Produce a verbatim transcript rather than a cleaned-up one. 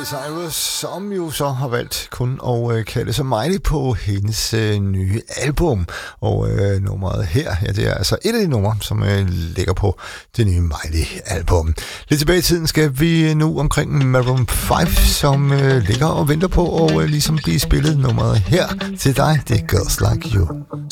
Cyrus, som jo så har valgt kun at øh, kalde sig Miley på hendes øh, nye album. Og øh, nummeret her, ja, det er altså et af de numre, som øh, ligger på det nye Miley-album. Lidt tilbage i tiden skal vi nu omkring Maroon fem, som øh, ligger og venter på at øh, ligesom blive spillet. Nummeret her til dig, det er Girls Like You.